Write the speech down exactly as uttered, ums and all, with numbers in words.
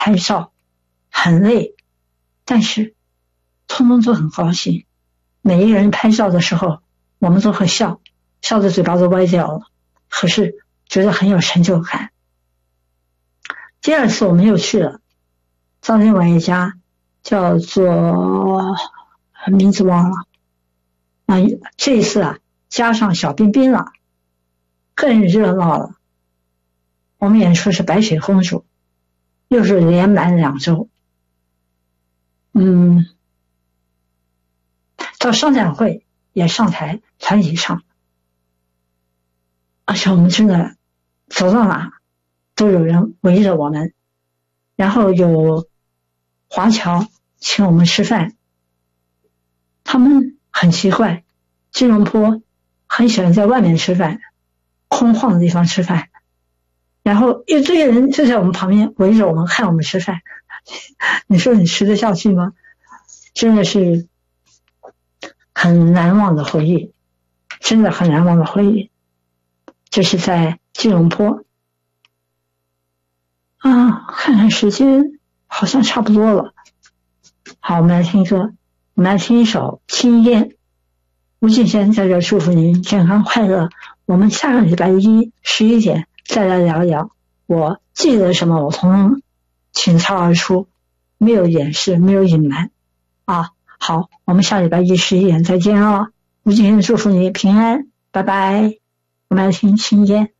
拍照，很累，但是通通都很高兴。每一个人拍照的时候，我们都会笑，笑的嘴巴都歪掉了，可是觉得很有成就感。第二次我们又去了，到另外一家叫做名字忘了，啊，这一次啊加上小彬彬了，更热闹了。我们演出是白雪公主，又是连满两周。嗯，到商展会也上台团体唱，而且我们真的走到哪都有人围着我们，然后有华侨请我们吃饭。他们很奇怪，吉隆坡很喜欢在外面吃饭，空旷的地方吃饭，然后一堆人就在我们旁边围着我们看我们吃饭，你说你吃得下去吗？真的是很难忘的回忆，真的很难忘的回忆。这是在吉隆坡啊，看看时间好像差不多了。好，我们来听歌，我们来听一首《青烟》。吴敬贤在这祝福您健康快乐。我们下个礼拜一十一点再来聊一聊，我记得什么我通通倾巢而出，没有掩饰，没有隐瞒啊。好，我们下礼拜一十一点再见哦。吴敬贤祝福你平安，拜拜。我们来听《青烟》。